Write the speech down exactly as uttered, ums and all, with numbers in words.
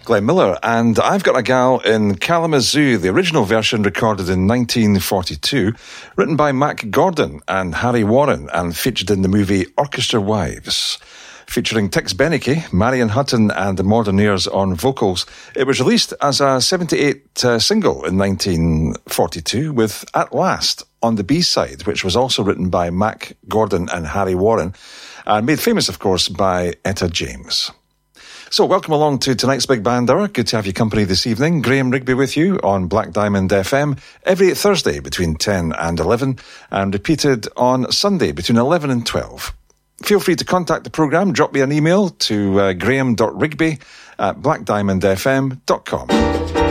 Glenn Miller, and I've Got a Gal in Kalamazoo, the original version recorded in nineteen forty-two, written by Mac Gordon and Harry Warren, and featured in the movie Orchestra Wives. Featuring Tix Beneke, Marion Hutton and the Moderneers on vocals. It was released as a seventy-eight uh, single in nineteen forty-two with At Last on the B-side, which was also written by Mac Gordon and Harry Warren, and made famous, of course, by Etta James. So welcome along to tonight's Big Band Hour. Good to have your company this evening. Graham Rigby with you on Black Diamond F M every Thursday between ten and eleven, and repeated on Sunday between eleven and twelve. Feel free to contact the programme. Drop me an email to uh, graham dot rigby at black diamond f m dot com.